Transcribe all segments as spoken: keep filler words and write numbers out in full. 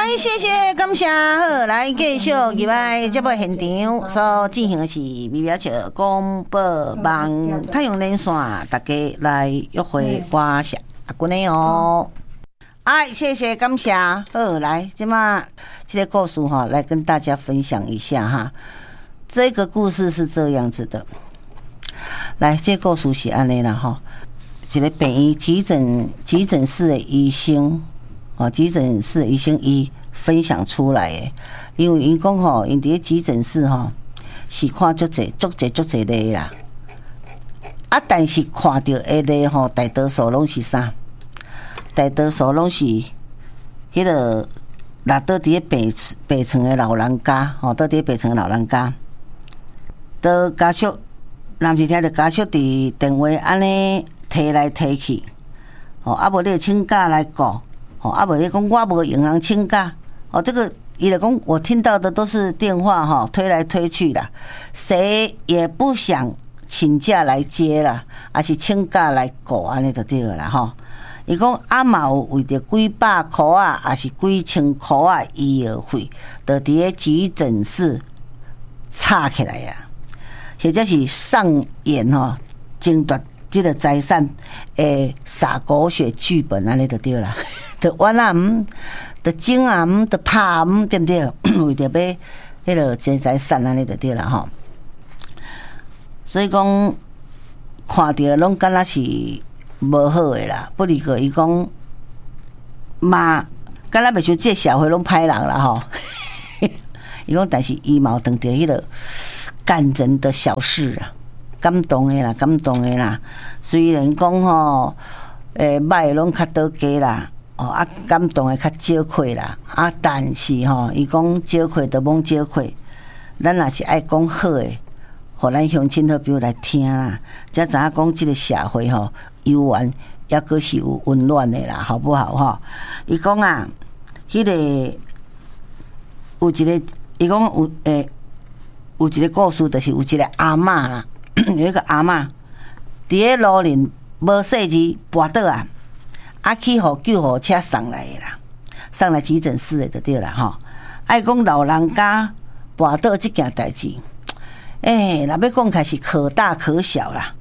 来，谢谢感谢，好，来继续入来节目现场所进行的是微表笑广播网太阳连线，大家来约会，我是阿君的哦。哎，谢谢感谢，好，来，今嘛这个故事哈，来跟大家分享一下哈。这个故事是这样子的，来，这个故事是安尼啦哈，一个病院急诊急诊室的医生，哦，急诊室的医生伊分享出来的，因为伊讲吼，因伫急诊室吼是看足济足济足济例啦，啊，但是看到的例吼，大多数拢是啥？大多数拢是迄个落倒伫病病床的老人家，吼，倒伫病床的老人家，倒家属，若毋是听着家属伫电话安尼提来提去，吼，啊无你请假来顾，吼，啊无你讲我无银行请假，哦，这个伊就讲我听到的都是电话哈推来推去的，谁也不想请假来接啦，还是请假来顾安尼就对了啦吼。伊讲啊嘛有为着几百箍啊，还是几千箍啊医药费，就伫咧急诊室插起来啊，或者是上演吼争夺这个财产诶撒狗血剧本安尼就对啦，就冤啊唔，就争啊唔，就拍唔，对不对？为着要迄个这财产安尼就对啦吼。所以讲看到拢敢若是无好诶啦，不离个伊讲嘛，敢若袂像这社会拢歹人啦吼。伊讲，但是伊嘛有当着迄个感人的小事啊，感动诶啦，感动诶啦。虽然讲吼，诶歹拢较多加啦，哦啊感动诶较少亏啦，啊但是吼，伊讲少亏就罔少亏，咱若是爱讲好诶。互咱乡亲好朋友来听啦，才知影讲即个社会吼，幽怨抑阁是有温暖的啦，好不好吼？伊讲啊，迄、那个有一个，伊讲有诶、欸，有一个故事，就是有一个阿嬷啦，有一个阿嬷伫咧路林无细字跋倒啊，啊去互救护车送来的啦，送来急诊室的就对啦吼。爱讲老人家跋倒即件代志。诶、欸，若要讲起是可大可小啦，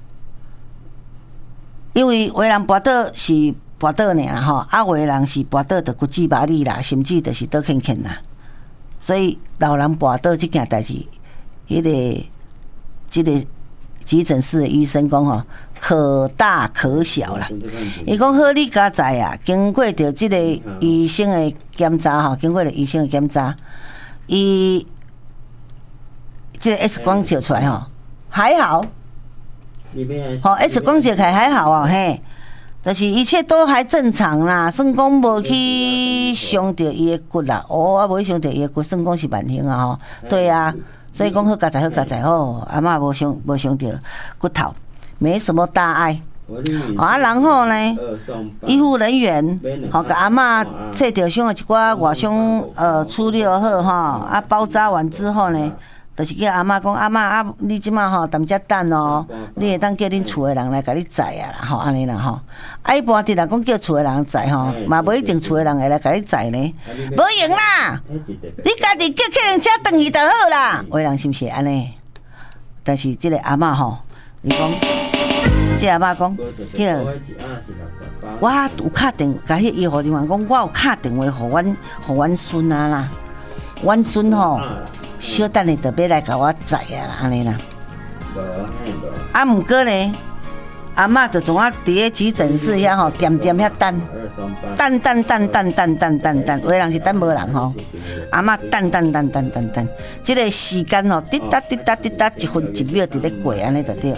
因为有的人跋倒是跋倒尔啦吼，啊有的人是跋倒着骨质麻痹啦，甚至就是倒欠欠啦，所以老人跋倒这件代志，迄、那个这个急诊室的医生讲吼，可大可小啦。伊讲好，你家在啊，经过着这个医生的检查吼，经过着医生的检查，伊。这个 X 光照出来吼，还好，吼 X 光照起来还好哦，嘿，就是一切都还正常啦，算讲无去伤到伊的骨啦，哦，啊无去伤到伊的骨，算讲是万幸啊吼，对啊，所以讲好佳哉好佳哉哦，阿嬷无伤无伤到骨头，没什么大碍。啊，然后呢，医护人员吼，甲阿嬷切掉伤的一寡外伤，呃，处理好吼，啊，包扎完之后呢。就是叫阿嬷讲，阿嬷啊，你即马吼踮遮等哦，你会当叫恁厝诶人来甲你载啊啦，吼安尼啦吼。啊，一般伫若讲叫厝诶人载吼，嘛无一定厝诶人会来甲你载呢，无用啦。你家己叫客人车转去就好啦。有人是毋是安尼？但是即个阿嬷吼，伊讲，即阿嬷讲，迄个我有敲电，甲迄医护人员讲，我有敲电话互阮互阮孙啊啦，阮孙吼。小等下就要来甲我载啊啦，安尼啦。啊，毋过呢，阿嬷就总啊伫咧急诊室遐吼，点点遐等，等等等等等等等等，有的人是等无人吼。阿嬷等等等等等等，即个时间吼，滴答滴答滴答，一分一秒伫咧过，安尼就对。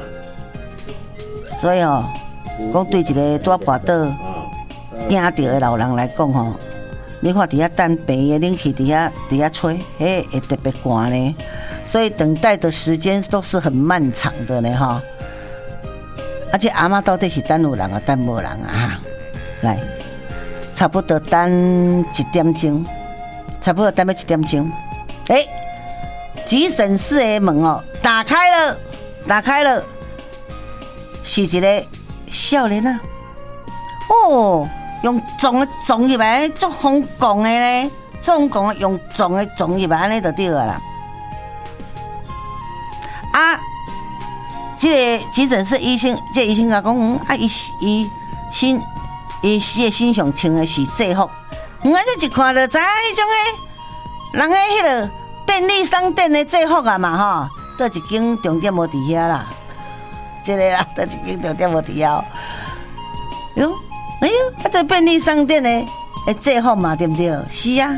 所以吼，讲对一个拄跋倒惊着的老人来讲吼。你看底下等病院冷气底下底下吹，嘿，会特别寒呢。所以等待的时间都是很漫长的呢，哈。而且阿嬷到底是等有人啊，等无人啊？来，差不多等一点钟，差不多等要一点钟。哎、欸，急诊室的门哦，打开了，打开了，是一个少年啊，哦。用撞撞入来，足风狂的咧， 所以我讲用撞的撞入来安尼就对了啦。啊，这个急诊室医生，这个、医生甲讲，嗯，啊，伊伊身伊这身上穿的是制服，嗯，啊，这一看就知影迄种诶，人诶迄个便利商店的制服啊嘛吼，倒一间重点无伫遐啦，这个啦，倒一间重点无伫遐。哟，哎呦，啊，这便利商店的诶制服嘛，对不对？是啊，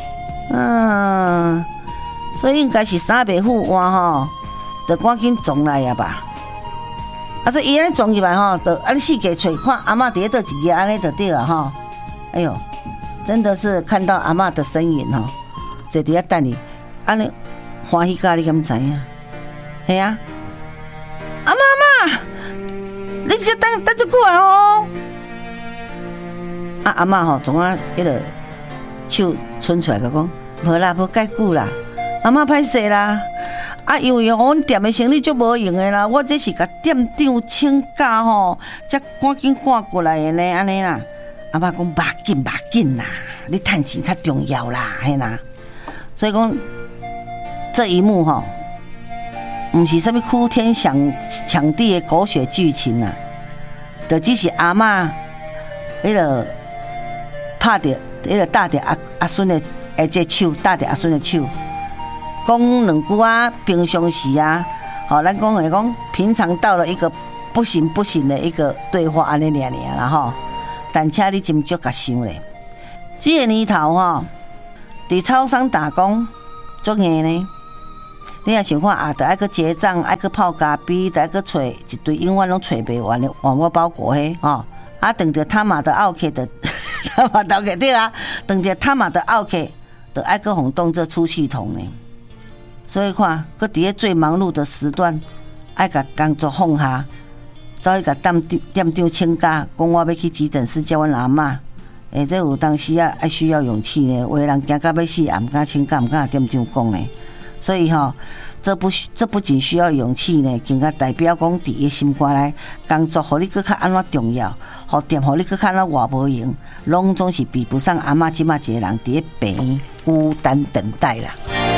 嗯，所以应该是衫袂付换吼，就赶紧撞来啊吧。啊，所以伊安尼撞入来吼，就安尼四界找看阿嬷伫咧倒一个安尼就对了吼。哎呦，真的是看到阿嬷的身影吼，坐伫遐等你，安尼欢喜甲你敢知影？系啊，阿嬷阿嬷，你只等等足久啊吼。啊阿嬷吼，总啊迄个手伸出来，甲讲，无啦，无介久啦，阿嬷歹势啦。啊，因为阮店的生意足无用的啦，我这是甲店长请假吼，才赶紧赶过来的呢，安尼啦。阿嬷讲，别紧别紧啦，你趁钱较重要啦，嘿啦。所以讲这一幕吼，毋是啥物哭天抢抢地的狗血剧情啊，就只是阿嬷迄个拍着迄个搭着阿阿孙的诶这手，搭着阿孙的手。讲两句啊，平常时啊，好，咱讲会讲平常到了一个不行不行的一个对话安尼尔尔啦吼。但请你斟酌甲想咧，这个年头吼，伫超商打工足硬呢。你若想看啊，得爱去结账，爱去泡咖啡，得爱去找一堆永远拢找袂完的网络包裹嘿吼。啊，等着他妈的奥客的，他妈的奥客对啊，等着他妈的奥客，得爱去互动这出系统呢。所以看，搁伫咧最忙碌的时段，爱甲工作放下，走去甲店店长请假，讲我要去急诊室接阮阿嬷。诶，这有当时啊，爱需要勇气呢。有的人惊到要死，也毋敢请假，毋敢甲店长讲呢。所以吼、喔，这不这不仅需要勇气呢，更加代表讲伫伊心肝内，工作互你搁较安怎重要，互店互你搁较安怎活无用，拢总是比不上阿嬷即马一个人伫咧病院孤单等待啦。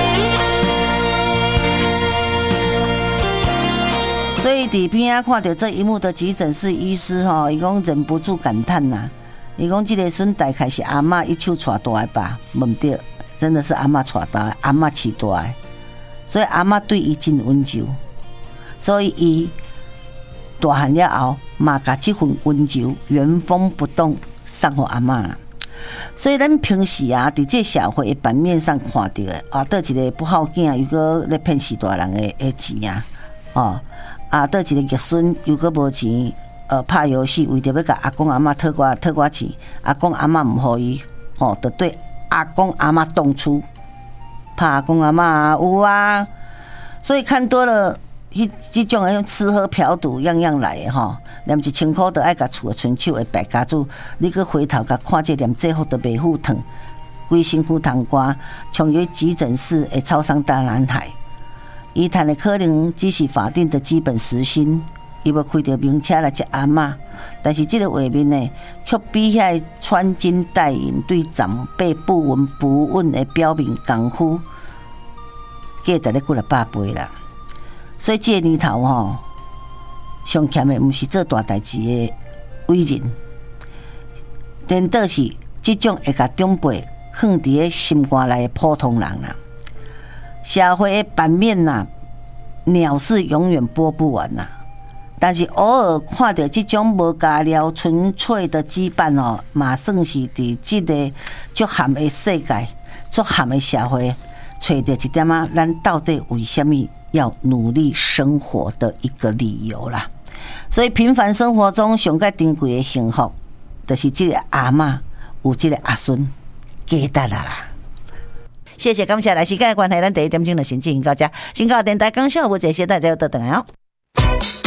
所以伫边仔看到这一幕的急诊室医师吼，伊讲忍不住感叹呐，伊讲这个孙大概是阿嬷一手带大的吧，毋对，真的是阿嬷带大的，阿嬷饲大的，所以阿嬷对伊真温柔，所以伊大汉了后，嘛甲这份温柔原封不动送互阿嬷。所以咱平时啊，伫这社会的版面上看到的啊，倒一个不好囝，又搁咧骗死大人的的钱啊，哦。啊，倒一个逆孙又搁无钱，呃，拍游戏为着要甲阿公阿嬷讨寡讨寡钱，阿公阿嬷毋互伊，吼，就对阿公阿嬷动粗，拍阿公阿嬷啊，有啊。所以看多了，迄即种诶吃喝嫖赌样样来诶吼，连一千箍都爱甲厝诶伸手诶败家子，你搁回头甲看这连制服都袂赴汤，规身躯汤汗，冲入急诊室诶超商大男孩。伊赚的可能只是法定的基本时薪，伊要开着名车来接阿嬷，但是这个画面呢，却比遐穿金戴银、对长辈不闻不问的标明功夫，价值咧几六百倍啦。所以这个年头吼，上欠的毋是做大代志的伟人，颠倒是这种会甲长辈放伫咧心肝内的普通人啦。社会的版面呐，鸟是永远播不完呐。但是偶尔看到这种无尬聊、纯粹的羁绊哦，嘛算是伫这个足含的世界、足含的社会，找到一点啊，咱到底为什么要努力生活的一个理由啦。所以平凡生活中上较珍贵的幸福，就是这个阿嬷有这个阿孙，记得啦啦。谢谢，感谢来时间的关系，咱第一点钟就先进行到这。新高电台讲笑，无这些大家要倒转来哦。